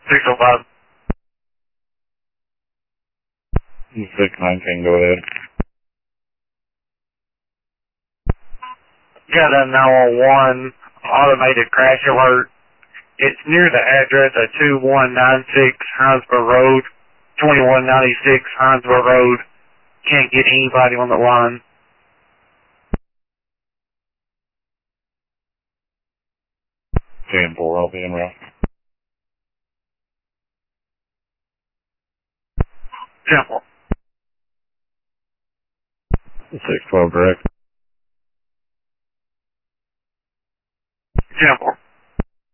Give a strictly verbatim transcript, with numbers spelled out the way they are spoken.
six oh five. six nineteen, go ahead. Got a nine one one automated crash alert. It's near the address of two one nine six Hinesboro Road, twenty-one ninety-six Hinesboro Road. Can't get anybody on the line. ten four, I'll be in route. Simple. six twelve, direct. Simple.